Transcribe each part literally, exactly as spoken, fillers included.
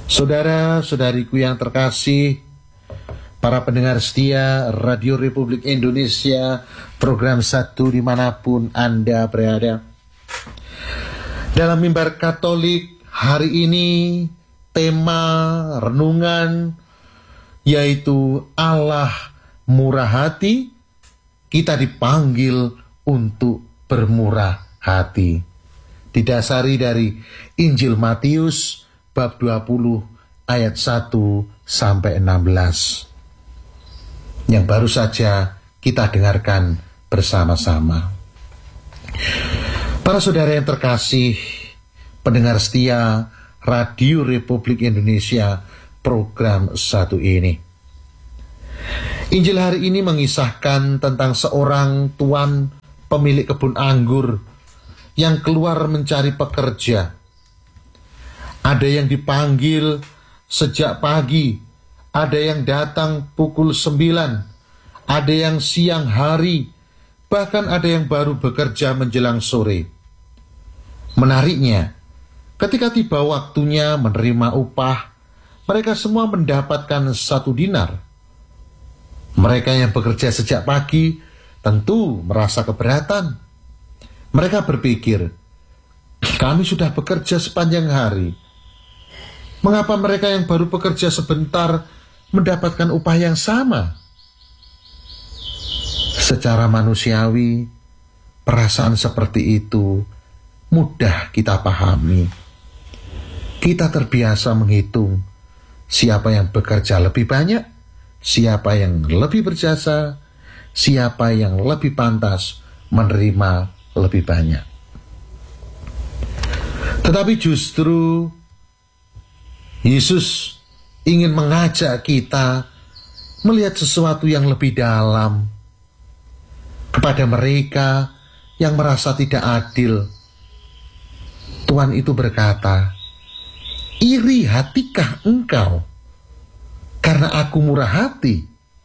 Saudara-saudariku yang terkasih, para pendengar setia Radio Republik Indonesia, program satu dimanapun Anda berada. Dalam mimbar Katolik hari ini, tema renungan yaitu Allah murah hati. Kita dipanggil untuk bermurah hati. Didasari dari Injil Matius bab dua puluh ayat satu sampai enam belas. Yang baru saja kita dengarkan bersama-sama. Para saudara yang terkasih, pendengar setia Radio Republik Indonesia, program satu ini. Injil hari ini mengisahkan tentang seorang tuan pemilik kebun anggur yang keluar mencari pekerja. Ada yang dipanggil sejak pagi, ada yang datang pukul sembilan, ada yang siang hari, bahkan ada yang baru bekerja menjelang sore. Menariknya, ketika tiba waktunya menerima upah, mereka semua mendapatkan satu dinar. Mereka yang bekerja sejak pagi tentu merasa keberatan. Mereka berpikir, kami sudah bekerja sepanjang hari. Mengapa mereka yang baru bekerja sebentar mendapatkan upah yang sama? Secara manusiawi, perasaan seperti itu mudah kita pahami. Kita terbiasa menghitung siapa yang bekerja lebih banyak, siapa yang lebih berjasa, siapa yang lebih pantas menerima lebih banyak. Tetapi justru Yesus ingin mengajak kita melihat sesuatu yang lebih dalam kepada mereka yang merasa tidak adil. Tuhan itu berkata, "Iri hatikah engkau karena aku murah hati?"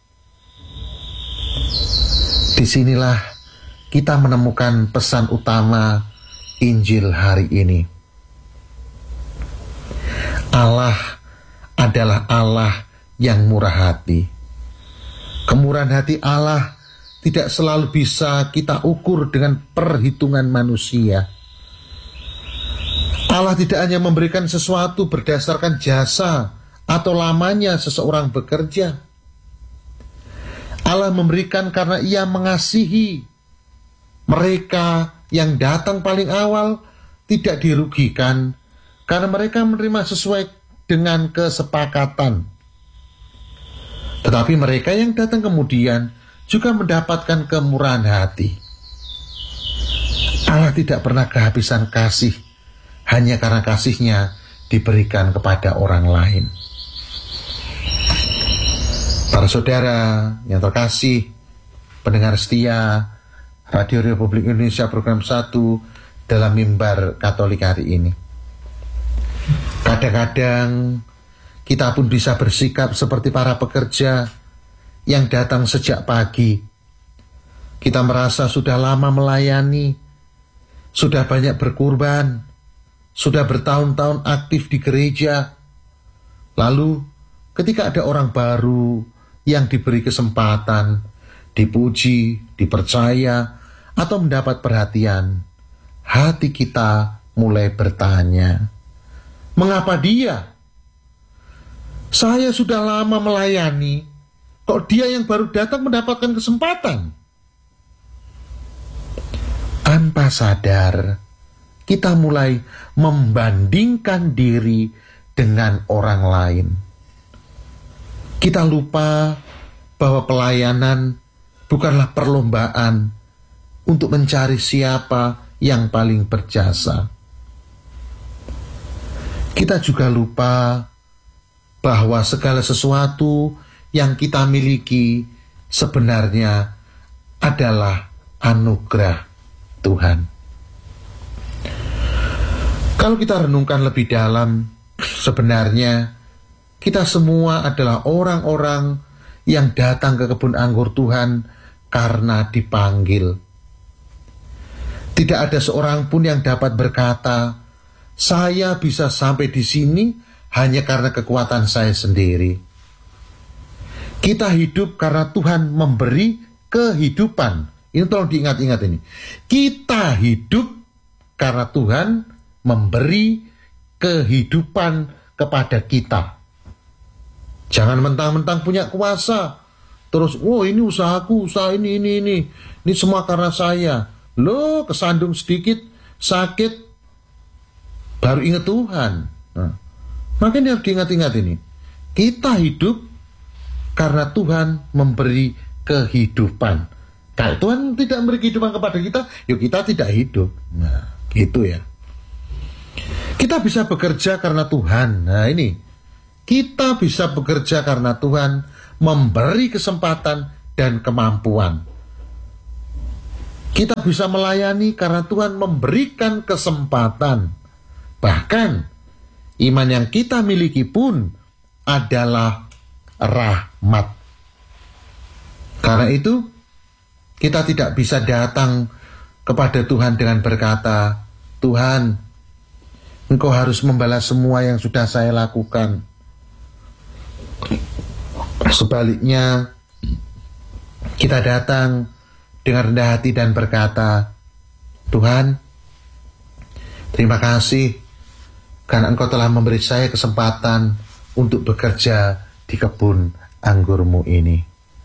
Disinilah kita menemukan pesan utama Injil hari ini. Allah adalah Allah yang murah hati. Kemurahan hati Allah tidak selalu bisa kita ukur dengan perhitungan manusia. Allah tidak hanya memberikan sesuatu berdasarkan jasa atau lamanya seseorang bekerja. Allah memberikan karena Ia mengasihi. Mereka yang datang paling awal tidak dirugikan karena mereka menerima sesuai dengan kesepakatan. Tetapi mereka yang datang kemudian juga mendapatkan kemurahan hati. Allah tidak pernah kehabisan kasih hanya karena kasih-Nya diberikan kepada orang lain. Para saudara yang terkasih, pendengar setia Radio Republik Indonesia program satu dalam mimbar Katolik hari ini. Kadang-kadang kita pun bisa bersikap seperti para pekerja yang datang sejak pagi. Kita merasa sudah lama melayani, sudah banyak berkurban, sudah bertahun-tahun aktif di gereja. Lalu ketika ada orang baru yang diberi kesempatan, dipuji, dipercaya, atau mendapat perhatian, hati kita mulai bertanya, mengapa dia? Saya sudah lama melayani, kok dia yang baru datang mendapatkan kesempatan? Tanpa sadar, kita mulai membandingkan diri dengan orang lain. Kita lupa bahwa pelayanan bukanlah perlombaan untuk mencari siapa yang paling berjasa. Kita juga lupa bahwa segala sesuatu yang kita miliki sebenarnya adalah anugerah Tuhan. Kalau kita renungkan lebih dalam, sebenarnya kita semua adalah orang-orang yang datang ke kebun anggur Tuhan karena dipanggil. Tidak ada seorang pun yang dapat berkata, saya bisa sampai di sini hanya karena kekuatan saya sendiri. Kita hidup karena Tuhan memberi kehidupan. Ini tolong diingat-ingat ini. Kita hidup karena Tuhan memberi kehidupan kepada kita. Jangan mentang-mentang punya kuasa. Terus, oh ini usahaku, usaha ini, ini, ini. Ini semua karena saya. Loh, kesandung sedikit, sakit, baru ingat Tuhan. Nah, makanya harus diingat-ingat ini. Kita hidup karena Tuhan memberi kehidupan. Kalau Tuhan tidak memberi kehidupan kepada kita, yuk kita tidak hidup. Nah, gitu ya. Kita bisa bekerja karena Tuhan. Nah ini, kita bisa bekerja karena Tuhan memberi kesempatan dan kemampuan. Kita bisa melayani karena Tuhan memberikan kesempatan. Bahkan, iman yang kita miliki pun adalah rahmat. Karena itu, kita tidak bisa datang kepada Tuhan dengan berkata, Tuhan, Engkau harus membalas semua yang sudah saya lakukan. Sebaliknya, kita datang dengan rendah hati dan berkata, Tuhan, terima kasih karena Engkau telah memberi saya kesempatan untuk bekerja di kebun anggurmu ini.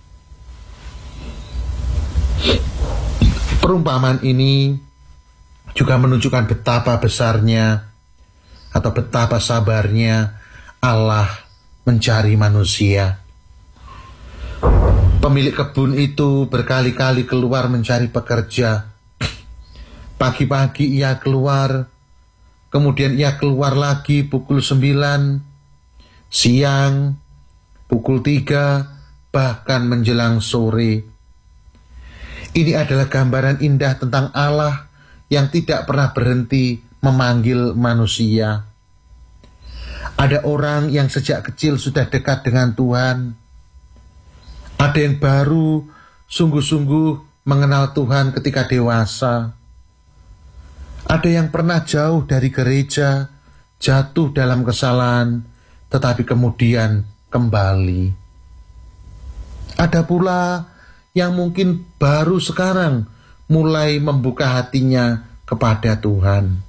Perumpamaan ini juga menunjukkan betapa besarnya atau betapa sabarnya Allah mencari manusia. Pemilik kebun itu berkali-kali keluar mencari pekerja. Pagi-pagi ia keluar, kemudian ia keluar lagi pukul sembilan, siang, pukul tiga, bahkan menjelang sore. Ini adalah gambaran indah tentang Allah yang tidak pernah berhenti memanggil manusia. Ada orang yang sejak kecil sudah dekat dengan Tuhan. Ada yang baru sungguh-sungguh mengenal Tuhan ketika dewasa. Ada yang pernah jauh dari gereja, jatuh dalam kesalahan, tetapi kemudian kembali. Ada pula yang mungkin baru sekarang mulai membuka hatinya kepada Tuhan.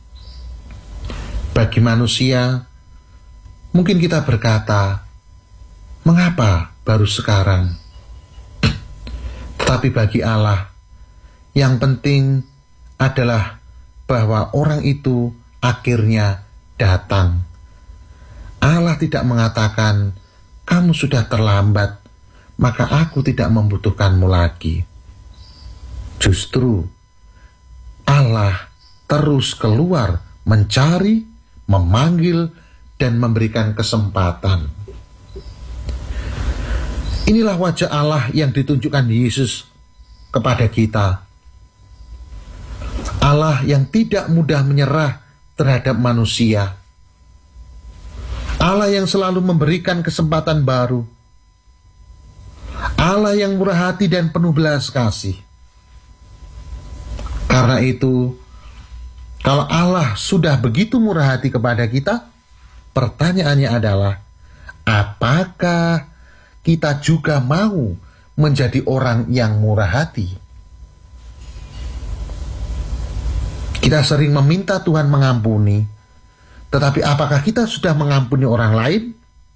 Bagi manusia, mungkin kita berkata, mengapa baru sekarang? Tetapi bagi Allah, yang penting adalah bahwa orang itu akhirnya datang. Allah tidak mengatakan, kamu sudah terlambat, maka aku tidak membutuhkanmu lagi. Justru, Allah terus keluar mencari, memanggil, dan memberikan kesempatan. Inilah wajah Allah yang ditunjukkan Yesus kepada kita. Allah yang tidak mudah menyerah terhadap manusia. Allah yang selalu memberikan kesempatan baru. Allah yang murah hati dan penuh belas kasih. Karena itu, kalau Allah sudah begitu murah hati kepada kita, pertanyaannya adalah, apakah kita juga mau menjadi orang yang murah hati? Kita sering meminta Tuhan mengampuni, tetapi apakah kita sudah mengampuni orang lain?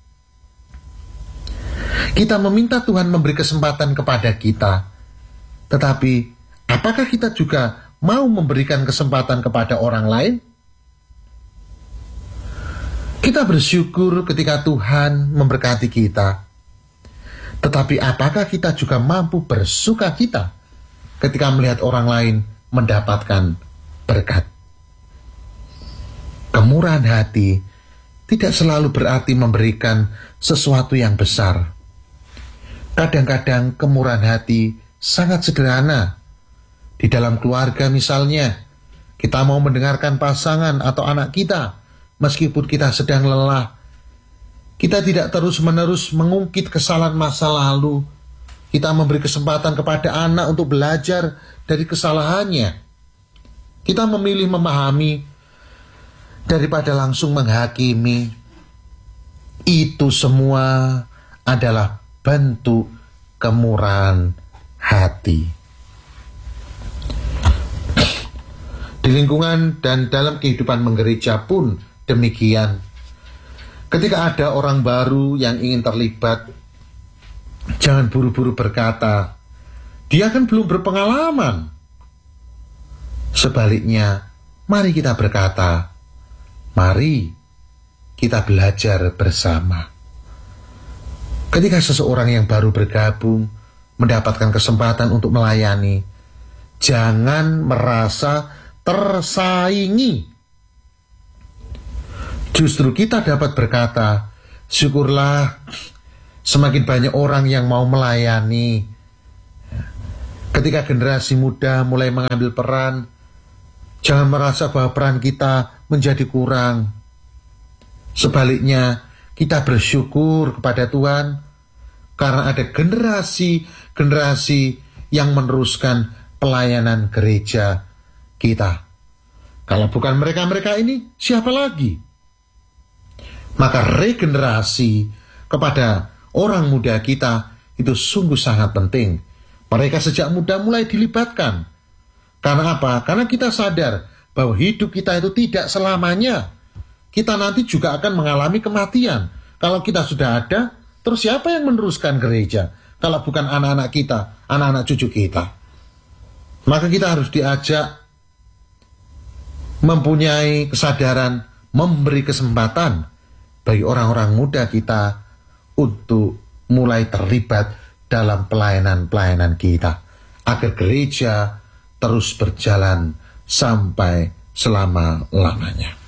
Kita meminta Tuhan memberi kesempatan kepada kita, tetapi apakah kita juga mau memberikan kesempatan kepada orang lain? Kita bersyukur ketika Tuhan memberkati kita, tetapi apakah kita juga mampu bersuka cita ketika melihat orang lain mendapatkan berkat? Kemurahan hati tidak selalu berarti memberikan sesuatu yang besar. Kadang-kadang kemurahan hati sangat sederhana. Di dalam keluarga misalnya, kita mau mendengarkan pasangan atau anak kita, meskipun kita sedang lelah. Kita tidak terus-menerus mengungkit kesalahan masa lalu. Kita memberi kesempatan kepada anak untuk belajar dari kesalahannya. Kita memilih memahami daripada langsung menghakimi. Itu semua adalah bentuk kemurahan hati. Di lingkungan dan dalam kehidupan menggereja pun demikian. Ketika ada orang baru yang ingin terlibat, jangan buru-buru berkata, dia kan belum berpengalaman. Sebaliknya, mari kita berkata, mari kita belajar bersama. Ketika seseorang yang baru bergabung mendapatkan kesempatan untuk melayani, jangan merasa tersaingi. Justru kita dapat berkata, syukurlah semakin banyak orang yang mau melayani. Ketika generasi muda mulai mengambil peran, jangan merasa bahwa peran kita menjadi kurang. Sebaliknya, kita bersyukur kepada Tuhan karena ada generasi-generasi yang meneruskan pelayanan gereja kita. Kalau bukan mereka-mereka ini, siapa lagi? Maka regenerasi kepada orang muda kita itu sungguh sangat penting. Mereka sejak muda mulai dilibatkan. Karena apa? Karena kita sadar bahwa hidup kita itu tidak selamanya. Kita nanti juga akan mengalami kematian. Kalau kita sudah ada, terus siapa yang meneruskan gereja? Kalau bukan anak-anak kita, anak-anak cucu kita. Maka kita harus diajak mempunyai kesadaran, memberi kesempatan bagi orang-orang muda kita untuk mulai terlibat dalam pelayanan-pelayanan kita, agar gereja terus berjalan sampai selama-lamanya.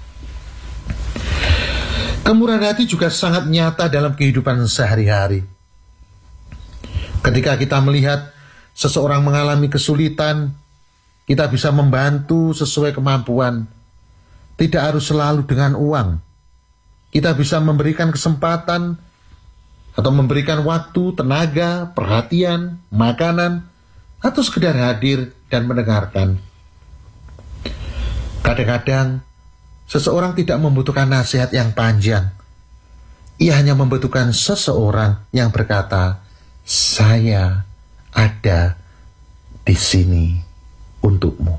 Kemurahan hati juga sangat nyata dalam kehidupan sehari-hari. Ketika kita melihat seseorang mengalami kesulitan, kita bisa membantu sesuai kemampuan. Tidak harus selalu dengan uang. Kita bisa memberikan kesempatan atau memberikan waktu, tenaga, perhatian, makanan, atau sekedar hadir dan mendengarkan. Kadang-kadang seseorang tidak membutuhkan nasihat yang panjang. Ia hanya membutuhkan seseorang yang berkata, saya ada di sini untukmu.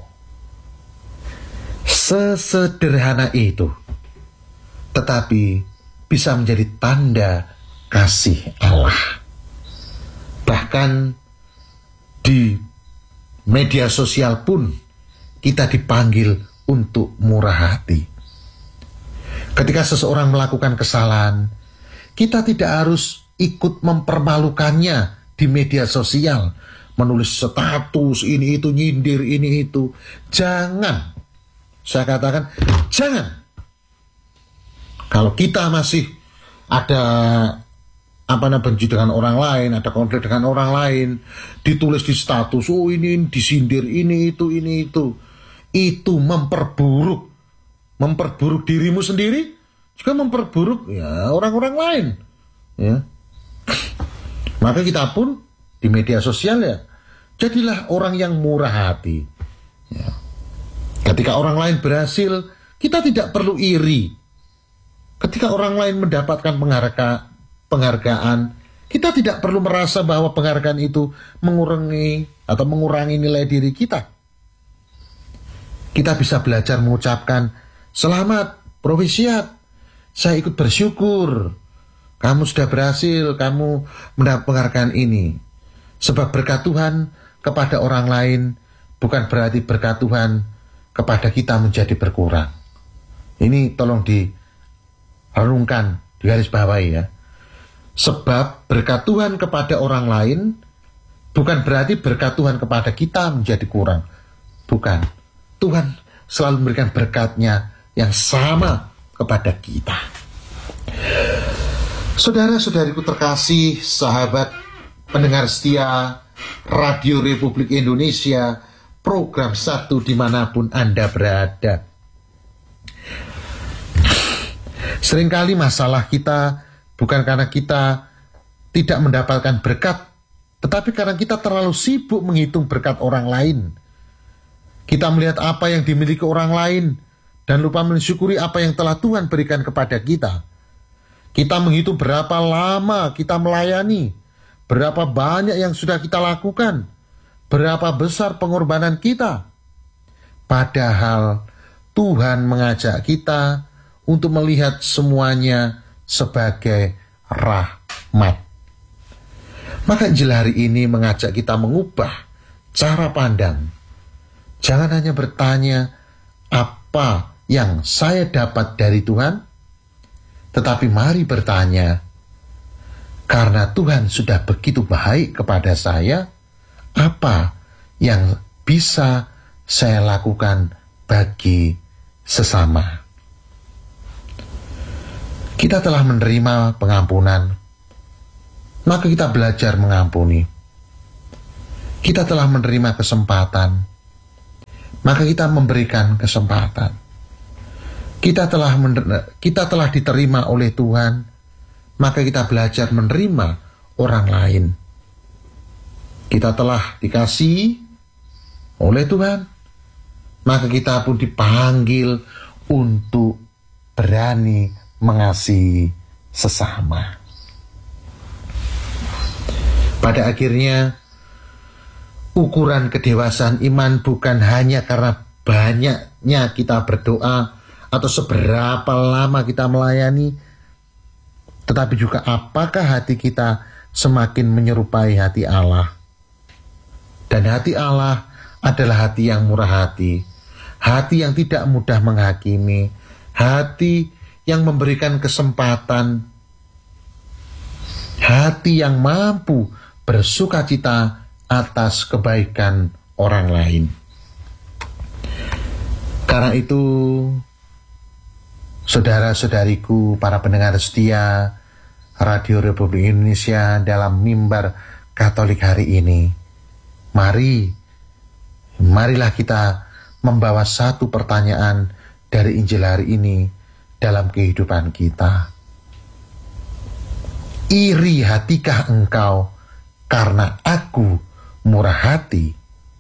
Sesederhana itu, tetapi bisa menjadi tanda kasih Allah. Bahkan di media sosial pun kita dipanggil untuk murah hati. Ketika seseorang melakukan kesalahan, kita tidak harus ikut mempermalukannya di media sosial, menulis status ini itu, nyindir ini itu. Jangan. Saya katakan jangan. Kalau kita masih ada apa namanya benci dengan orang lain, ada konflik dengan orang lain, ditulis di status, oh ini disindir ini itu ini itu, itu memperburuk, memperburuk dirimu sendiri, juga memperburuk ya orang-orang lain. Ya, maka kita pun di media sosial ya, jadilah orang yang murah hati. Ya. Ketika orang lain berhasil, kita tidak perlu iri. Ketika orang lain mendapatkan pengharga, penghargaan, kita tidak perlu merasa bahwa penghargaan itu mengurangi atau mengurangi nilai diri kita. Kita bisa belajar mengucapkan, selamat, profisiat, saya ikut bersyukur, kamu sudah berhasil, kamu mendapat penghargaan ini. Sebab berkat Tuhan kepada orang lain bukan berarti berkat Tuhan kepada kita menjadi berkurang. Ini tolong direnungkan, digaris bawahi ya. Sebab berkat Tuhan kepada orang lain bukan berarti berkat Tuhan kepada kita menjadi kurang. Bukan. Tuhan selalu memberikan berkatnya yang sama kepada kita. Saudara-saudariku terkasih, sahabat pendengar setia Radio Republik Indonesia, program satu dimanapun Anda berada. Seringkali masalah kita bukan karena kita tidak mendapatkan berkat, tetapi karena kita terlalu sibuk menghitung berkat orang lain. Kita melihat apa yang dimiliki orang lain dan lupa mensyukuri apa yang telah Tuhan berikan kepada kita. Kita menghitung berapa lama kita melayani, berapa banyak yang sudah kita lakukan, berapa besar pengorbanan kita. Padahal Tuhan mengajak kita untuk melihat semuanya sebagai rahmat. Maka Injil hari ini mengajak kita mengubah cara pandang. Jangan hanya bertanya apa yang saya dapat dari Tuhan, tetapi mari bertanya, karena Tuhan sudah begitu baik kepada saya, apa yang bisa saya lakukan bagi sesama? Kita telah menerima pengampunan, maka kita belajar mengampuni. Kita telah menerima kesempatan, maka kita memberikan kesempatan. Kita telah mener- kita telah diterima oleh Tuhan, maka kita belajar menerima orang lain. Kita telah dikasihi oleh Tuhan, maka kita pun dipanggil untuk berani mengasihi sesama. Pada akhirnya, ukuran kedewasaan iman bukan hanya karena banyaknya kita berdoa atau seberapa lama kita melayani, tetapi juga apakah hati kita semakin menyerupai hati Allah. Dan hati Allah adalah hati yang murah hati, hati yang tidak mudah menghakimi, hati yang memberikan kesempatan, hati yang mampu bersukacita atas kebaikan orang lain. Karena itu, saudara-saudariku, para pendengar setia Radio Republik Indonesia dalam mimbar Katolik hari ini, mari, marilah kita membawa satu pertanyaan dari Injil hari ini dalam kehidupan kita. Iri hatikah engkau karena aku murah hati?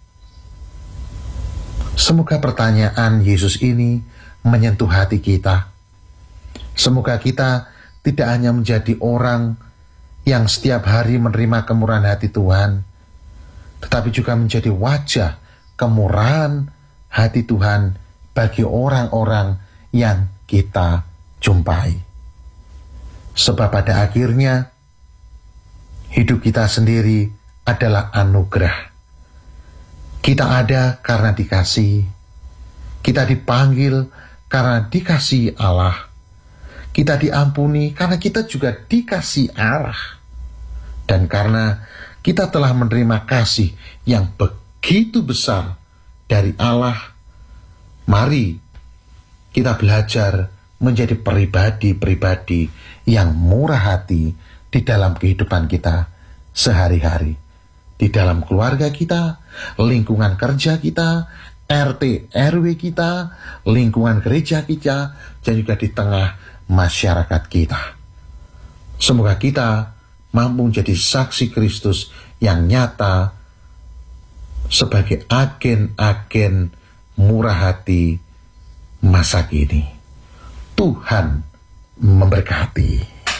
Semoga pertanyaan Yesus ini menyentuh hati kita. Semoga kita tidak hanya menjadi orang yang setiap hari menerima kemurahan hati Tuhan, tetapi juga menjadi wajah kemurahan hati Tuhan bagi orang-orang yang kita jumpai. Sebab pada akhirnya, hidup kita sendiri adalah anugerah. Kita ada karena dikasihi. Kita dipanggil karena dikasihi Allah. Kita diampuni karena kita juga dikasihi Allah. Dan karena kita telah menerima kasih yang begitu besar dari Allah, mari kita belajar menjadi pribadi-pribadi yang murah hati di dalam kehidupan kita sehari-hari. Di dalam keluarga kita, lingkungan kerja kita, R T R W kita, lingkungan gereja kita, dan juga di tengah masyarakat kita. Semoga kita mampu menjadi saksi Kristus yang nyata sebagai agen-agen murah hati masa kini. Tuhan memberkati.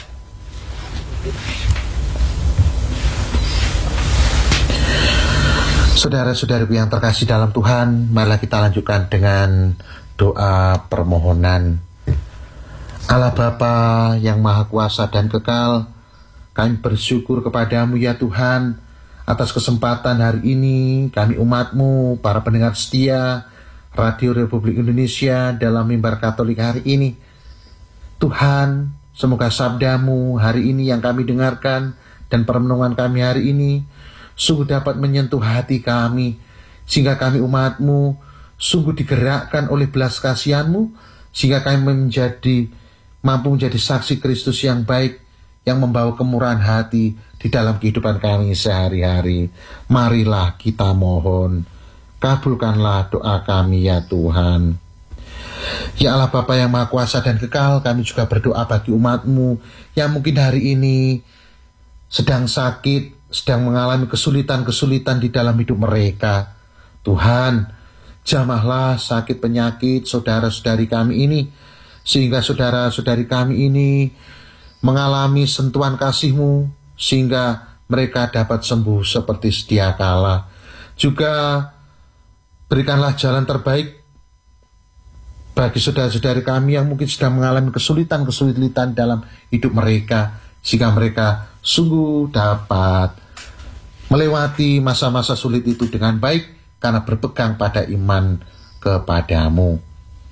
Saudara-saudariku yang terkasih dalam Tuhan, marilah kita lanjutkan dengan doa permohonan. Allah Bapa yang Maha Kuasa dan Kekal, kami bersyukur kepadamu ya Tuhan, atas kesempatan hari ini kami umat-Mu, para pendengar setia Radio Republik Indonesia dalam mimbar Katolik hari ini. Tuhan, semoga sabda-Mu hari ini yang kami dengarkan dan permenungan kami hari ini sungguh dapat menyentuh hati kami, sehingga kami umat-Mu sungguh digerakkan oleh belas kasihan-Mu, sehingga kami menjadi mampu menjadi saksi Kristus yang baik, yang membawa kemurahan hati di dalam kehidupan kami sehari-hari. Marilah kita mohon, kabulkanlah doa kami ya Tuhan. Ya Allah Bapa yang Maha Kuasa dan Kekal, kami juga berdoa bagi umat-Mu yang mungkin hari ini sedang sakit, sedang mengalami kesulitan-kesulitan di dalam hidup mereka. Tuhan, jamahlah sakit penyakit saudara-saudari kami ini, sehingga saudara-saudari kami ini mengalami sentuhan kasih-Mu sehingga mereka dapat sembuh seperti sedia kala. Juga berikanlah jalan terbaik bagi saudara-saudari kami yang mungkin sedang mengalami kesulitan-kesulitan dalam hidup mereka, sehingga mereka sungguh dapat melewati masa-masa sulit itu dengan baik karena berpegang pada iman kepadamu.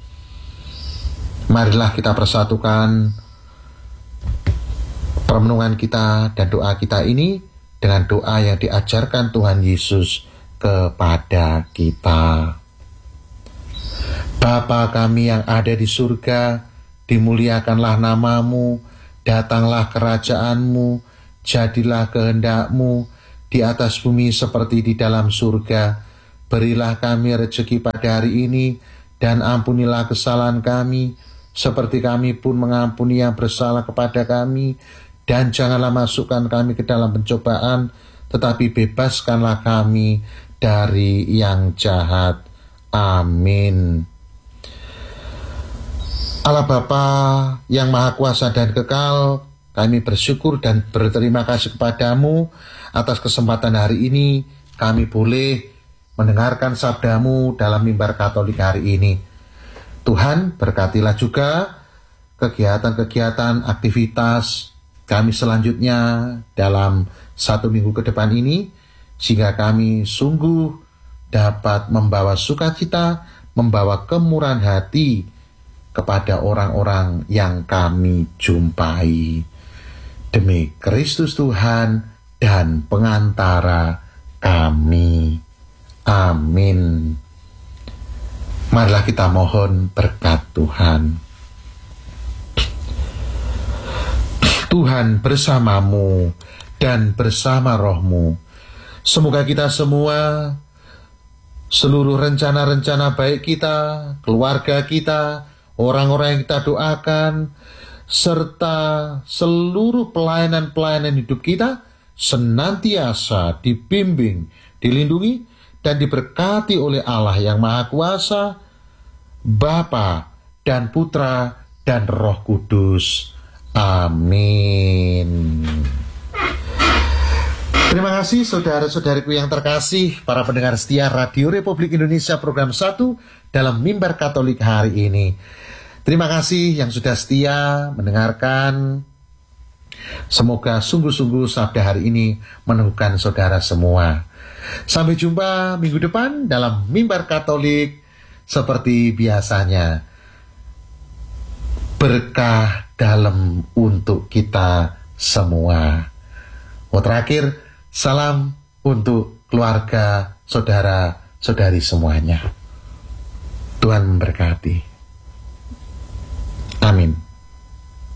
Marilah kita persatukan permenungan kita dan doa kita ini dengan doa yang diajarkan Tuhan Yesus kepada kita. Bapa kami yang ada di surga, dimuliakanlah namamu, datanglah kerajaanmu, jadilah kehendak-Mu di atas bumi seperti di dalam surga. Berilah kami rezeki pada hari ini, dan ampunilah kesalahan kami, seperti kami pun mengampuni yang bersalah kepada kami. Dan janganlah masukkan kami ke dalam pencobaan, tetapi bebaskanlah kami dari yang jahat. Amin. Allah Bapa yang Maha Kuasa dan Kekal, kami bersyukur dan berterima kasih kepadamu atas kesempatan hari ini kami boleh mendengarkan sabda-Mu dalam mimbar Katolik hari ini. Tuhan, berkatilah juga kegiatan-kegiatan aktivitas kami selanjutnya dalam satu minggu ke depan ini, sehingga kami sungguh dapat membawa sukacita, membawa kemurahan hati kepada orang-orang yang kami jumpai. Demi Kristus Tuhan dan pengantara kami. Amin. Marilah kita mohon berkat Tuhan. Tuhan bersamamu dan bersama rohmu. Semoga kita semua, seluruh rencana-rencana baik kita, keluarga kita, orang-orang yang kita doakan, serta seluruh pelayanan-pelayanan hidup kita senantiasa dibimbing, dilindungi, dan diberkati oleh Allah yang Maha Kuasa, Bapa dan Putra dan Roh Kudus. Amin. Terima kasih saudara-saudariku yang terkasih, para pendengar setia Radio Republik Indonesia program satu dalam mimbar Katolik hari ini. Terima kasih yang sudah setia mendengarkan. Semoga sungguh-sungguh sabda hari ini meneguhkan saudara semua. Sampai jumpa minggu depan dalam mimbar Katolik seperti biasanya. Berkah dalam untuk kita semua. Oh, terakhir, salam untuk keluarga, saudara, saudari semuanya. Tuhan memberkati.